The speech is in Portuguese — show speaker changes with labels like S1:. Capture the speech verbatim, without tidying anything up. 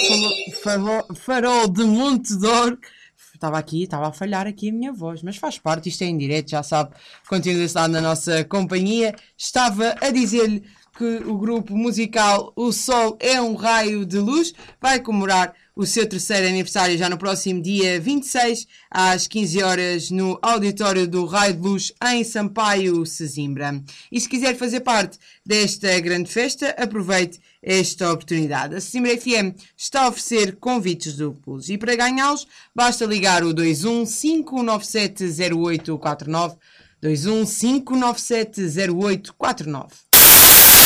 S1: farol, farol, farol de Montedor. Estava aqui, estava a falhar aqui a minha voz, mas faz parte, isto é em direto, já sabe, continua desse lado na nossa companhia. Estava a dizer-lhe que o grupo musical O Sol é um Raio de Luz vai comemorar o seu terceiro aniversário já no próximo dia vinte e seis, às quinze horas, no auditório do Raio de Luz, em Sampaio, Sesimbra. E se quiser fazer parte desta grande festa, aproveite esta oportunidade. A Sesimbra F M está a oferecer convites duplos e para ganhá-los basta ligar o dois um cinco nove sete zero oito quatro nove, dois um cinco nove sete zero oito quatro nove.